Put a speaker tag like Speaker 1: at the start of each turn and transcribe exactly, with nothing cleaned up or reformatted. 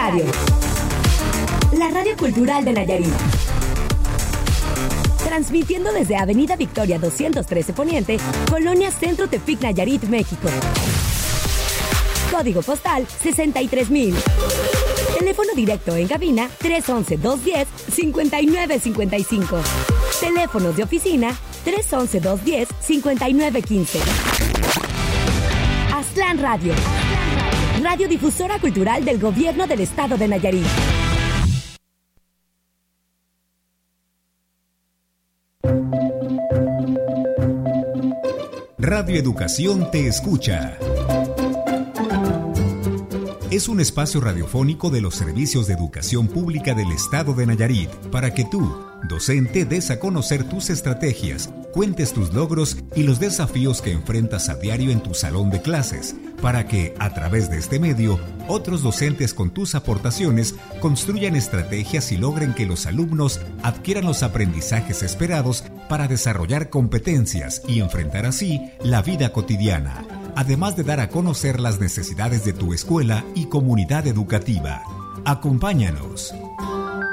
Speaker 1: Radio. La radio cultural de Nayarit. Transmitiendo desde Avenida Victoria doscientos trece Poniente, Colonia Centro Tepic, Nayarit, México. Código postal sesenta y tres mil. Teléfono directo en cabina tres once, dos diez, cincuenta y nueve cincuenta y cinco. Teléfonos de oficina tres once, dos diez, cincuenta y nueve quince. Aztlán Radio. Radiodifusora cultural del Gobierno del Estado de Nayarit.
Speaker 2: Radio Educación te escucha. Es un espacio radiofónico de los servicios de educación pública del Estado de Nayarit para que tú, docente, des a conocer tus estrategias, cuentes tus logros y los desafíos que enfrentas a diario en tu salón de clases, para que, a través de este medio, otros docentes con tus aportaciones construyan estrategias y logren que los alumnos adquieran los aprendizajes esperados para desarrollar competencias y enfrentar así la vida cotidiana, además de dar a conocer las necesidades de tu escuela y comunidad educativa. Acompáñanos,